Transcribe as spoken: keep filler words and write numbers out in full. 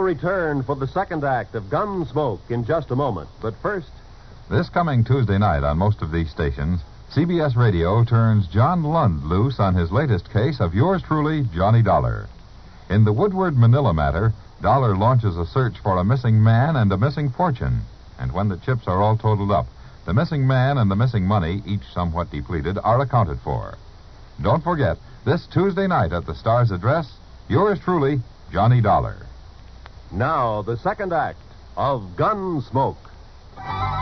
return for the second act of Gunsmoke in just a moment. But first... This coming Tuesday night on most of these stations, C B S Radio turns John Lund loose on his latest case of yours truly, Johnny Dollar. In the Woodward Manila matter, Dollar launches a search for a missing man and a missing fortune. And when the chips are all totaled up, the missing man and the missing money, each somewhat depleted, are accounted for. Don't forget, this Tuesday night at the Star's address, yours truly, Johnny Dollar. Now, the second act of Gunsmoke.